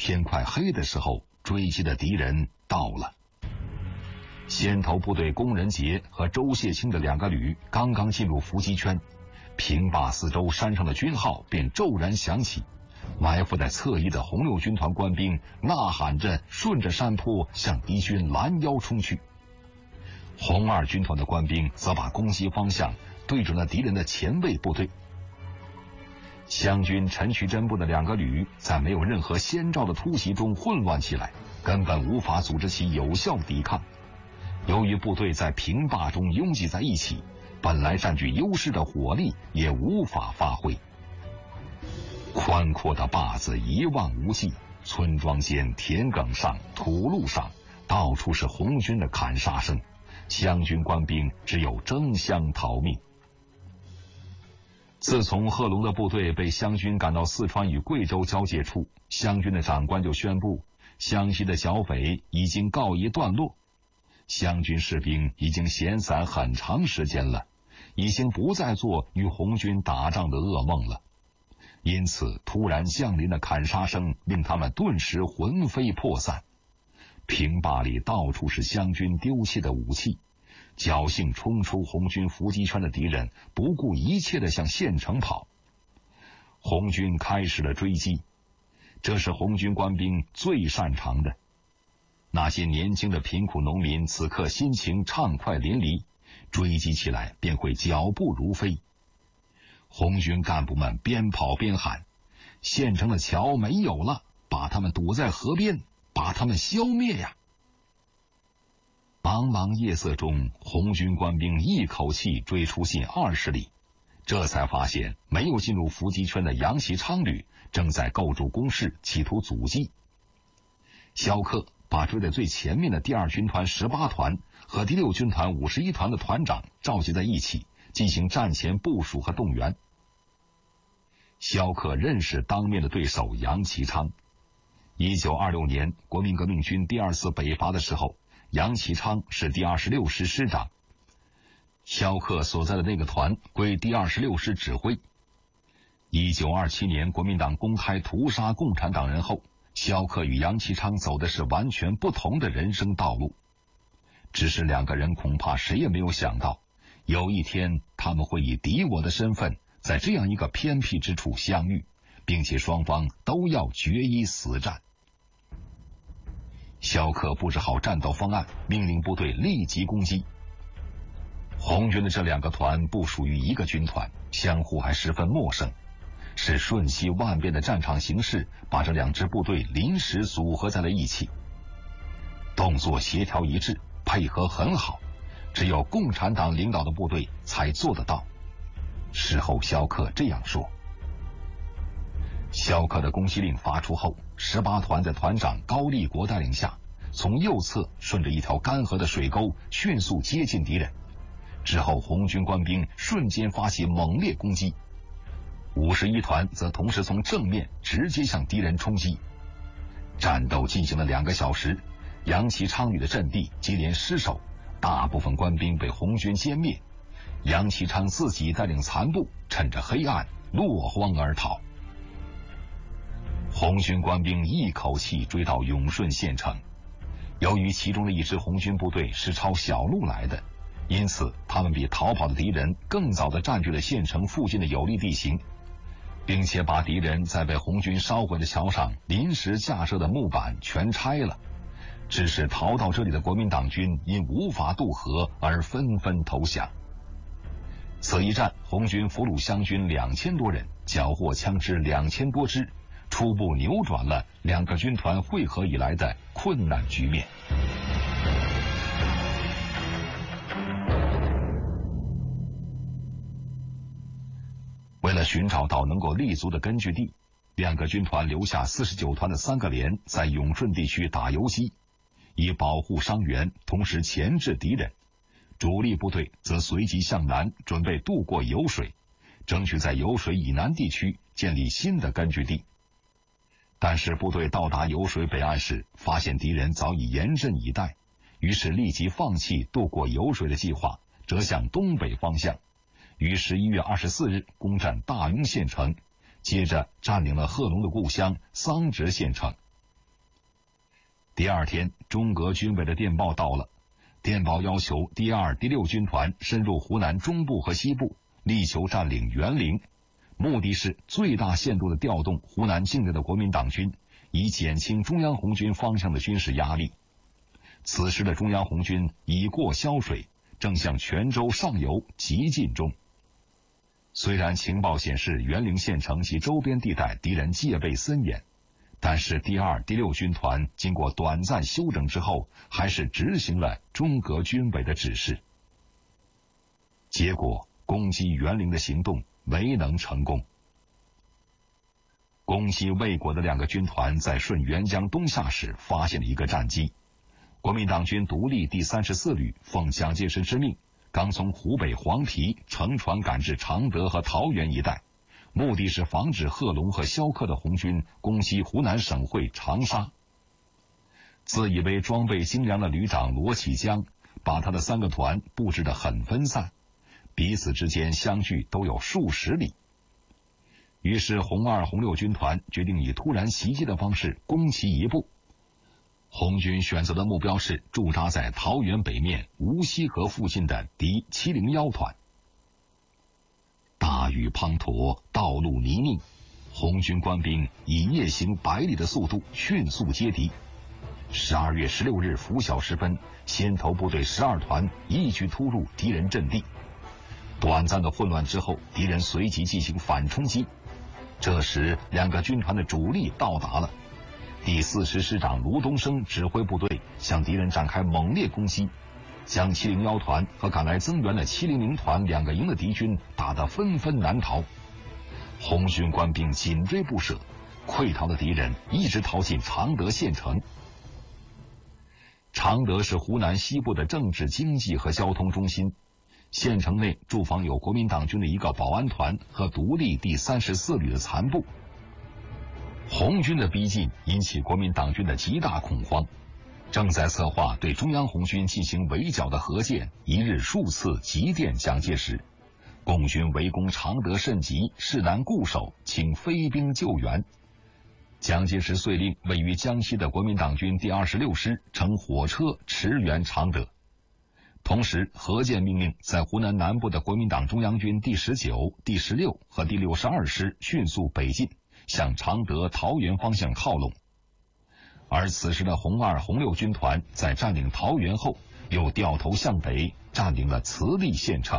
天快黑的时候，追击的敌人到了。先头部队工人节和周谢清的2个旅刚刚进入伏击圈，平坝四周山上的军号便骤然响起，埋伏在侧翼的红六军团官兵呐喊着顺着山坡向敌军拦腰冲去。红二军团的官兵则把攻击方向对准了敌人的前卫部队。湘军陈渠珍部的2个旅在没有任何先兆的突袭中混乱起来，根本无法组织起有效抵抗。由于部队在平坝中拥挤在一起，本来占据优势的火力也无法发挥。宽阔的坝子一望无际，村庄间、田埂上、土路上，到处是红军的砍杀声，湘军官兵只有争相逃命。自从贺龙的部队被湘军赶到四川与贵州交界处，湘军的长官就宣布，湘西的剿匪已经告一段落。湘军士兵已经闲散很长时间了，已经不再做与红军打仗的噩梦了。因此突然降临的砍杀声令他们顿时魂飞魄散。平坝里到处是湘军丢弃的武器，侥幸冲出红军伏击圈的敌人不顾一切地向县城跑。红军开始了追击，这是红军官兵最擅长的。那些年轻的贫苦农民此刻心情畅快淋漓，追击起来便会脚步如飞。红军干部们边跑边喊，县城的桥没有了，把他们堵在河边，把他们消灭呀！茫茫夜色中，红军官兵一口气追出近20里，这才发现没有进入伏击圈的杨其昌旅正在构筑工事，企图阻击。萧克把追在最前面的第2军团18团和第6军团51团的团长召集在一起，进行战前部署和动员。萧克认识当面的对手杨其昌。1926年国民革命军第2次北伐的时候，杨其昌是第26师师长，萧克所在的那个团归第26师指挥。1927年国民党公开屠杀共产党人后，萧克与杨其昌走的是完全不同的人生道路。只是2个人恐怕谁也没有想到，有一天他们会以敌我的身份在这样一个偏僻之处相遇，并且双方都要决一死战。萧克布置好战斗方案，命令部队立即攻击。红军的这2个团不属于一个军团，相互还十分陌生，是瞬息万变的战场形势把这2支部队临时组合在了一起。动作协调一致，配合很好，只有共产党领导的部队才做得到。事后萧克这样说。萧克的攻击令发出后，18团在团长高立国带领下，从右侧顺着一条干涸的水沟迅速接近敌人。之后红军官兵瞬间发起猛烈攻击，51团则同时从正面直接向敌人冲击。战斗进行了2个小时，杨其昌旅的阵地接连失守，大部分官兵被红军歼灭。杨其昌自己带领残部趁着黑暗落荒而逃。红军官兵一口气追到永顺县城，由于其中的一支红军部队是抄小路来的，因此他们比逃跑的敌人更早地占据了县城附近的有利地形，并且把敌人在被红军烧毁的桥上临时架设的木板全拆了。只是逃到这里的国民党军因无法渡河而纷纷投降。此一战，红军俘虏湘军2000多人，缴获枪支2000多支，初步扭转了2个军团会合以来的困难局面。为了寻找到能够立足的根据地，2个军团留下49团的3个连在永顺地区打游击，以保护伤员，同时钳制敌人。主力部队则随即向南，准备渡过颣水，争取在颣水以南地区建立新的根据地。但是部队到达颣水北岸时，发现敌人早已严阵以待，于是立即放弃渡过颣水的计划，折向东北方向。于11月24日攻占大庸县城，接着占领了贺龙的故乡桑植县城。 第二天，中革军委的电报到了，电报要求第2、第6军团深入湖南中部和西部，力求占领沅陵，目的是最大限度地调动湖南境内的国民党军，以减轻中央红军方向的军事压力。此时的中央红军已过潇水，正向泉州上游急进中。虽然情报显示沅陵县城及周边地带敌人戒备森严，但是第2、第6军团经过短暂休整之后，还是执行了中革军委的指示。结果，攻击沅陵的行动没能成功。攻击魏国的2个军团在顺元江东下时发现了一个战机。国民党军独立第34旅奉蒋介石之命，刚从湖北黄陂乘船赶至常德和桃园一带，目的是防止贺龙和萧克的红军攻击湖南省会长沙。自以为装备精良的旅长罗启江，把他的3个团布置得很分散，彼此之间相距都有数十里。于是红2、红6军团决定以突然袭击的方式攻其一部。红军选择的目标是驻扎在桃园北面无锡河附近的敌701团。大雨滂沱，道路泥泞，红军官兵以夜行100里的速度迅速接敌。12月16日拂晓时分，先头部队12团一举突入敌人阵地。短暂的混乱之后，敌人随即进行反冲击。这时2个军团的主力到达了。第4师师长卢东升指挥部队向敌人展开猛烈攻击，将701团和赶来增援的700团2个营的敌军打得纷纷难逃。红军官兵紧追不舍，溃逃的敌人一直逃进常德县城。常德是湖南西部的政治、经济和交通中心，县城内驻防有国民党军的一个保安团和独立第34旅的残部。红军的逼近引起国民党军的极大恐慌，正在策划对中央红军进行围剿的何键一日数次急电蒋介石，共军围攻常德甚急，势难固守，请飞兵救援。蒋介石遂令位于江西的国民党军第26师乘火车驰援常德。同时，何键命令在湖南南部的国民党中央军第19、第16和第62师迅速北进，向常德、桃园方向靠拢。而此时的红2、红6军团在占领桃园后，又掉头向北，占领了慈利县城。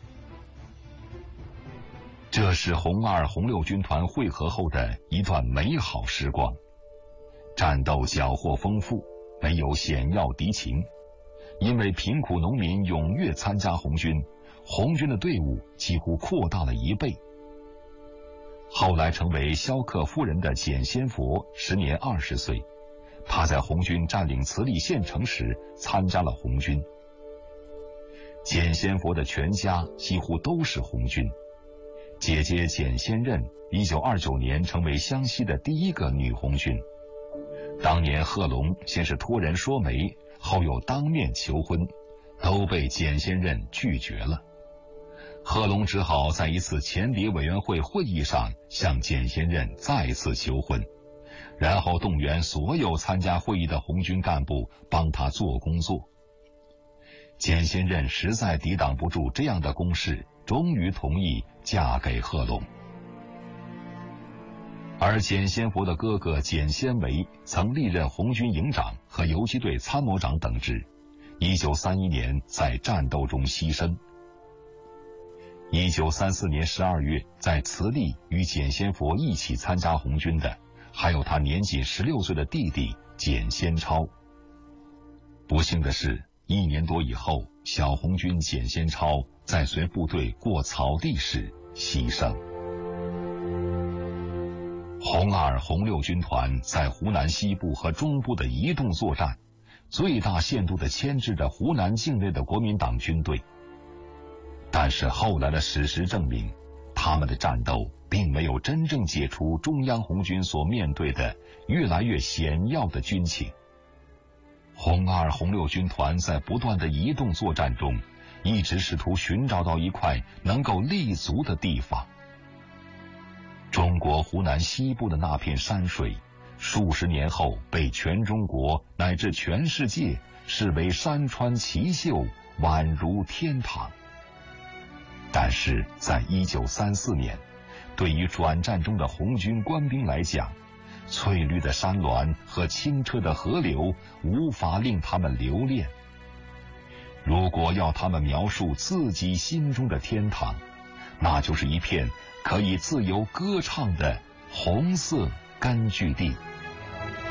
这是红2、红6军团会合后的一段美好时光。战斗缴获丰富，没有险要敌情。因为贫苦农民踊跃参加红军，红军的队伍几乎扩大了1倍。后来成为萧克夫人的简先佛时年20岁，他在红军占领慈利县城时参加了红军。简先佛的全家几乎都是红军，姐姐简先任1929年成为湘西的第1个女红军。当年贺龙先是托人说媒，后又当面求婚，都被简先任拒绝了。贺龙只好在一次前敌委员会会议上向简先任再次求婚，然后动员所有参加会议的红军干部帮他做工作。简先任实在抵挡不住这样的攻势，终于同意嫁给贺龙。而简先佛的哥哥简先维曾历任红军营长和游击队参谋长等职，1931年在战斗中牺牲。1934年12月，在慈利与简先佛一起参加红军的，还有他年仅16岁的弟弟简先超。不幸的是，1年多以后，小红军简先超在随部队过草地时牺牲。红2、红6军团在湖南西部和中部的移动作战，最大限度地牵制着湖南境内的国民党军队。但是后来的史实证明，他们的战斗并没有真正解除中央红军所面对的越来越险要的军情。红2、红6军团在不断的移动作战中，一直试图寻找到一块能够立足的地方。中国湖南西部的那片山水， 数十年后被全中国乃至全世界视为山川奇秀，宛如天堂。但是在1934年，对于转战中的红军官兵来讲，翠绿的山峦和清澈的河流无法令他们留恋。如果要他们描述自己心中的天堂，那就是一片可以自由歌唱的红色根据地。